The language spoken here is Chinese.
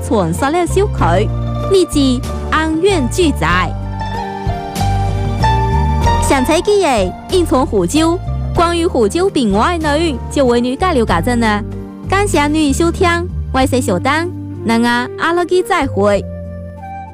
存塑料小區，立即安院拒載。想睇嘅嘢，應從湖州。關於湖州變化的內容，就為你介紹家陣啦。感謝你收聽，我是小丹，咱阿落去再會。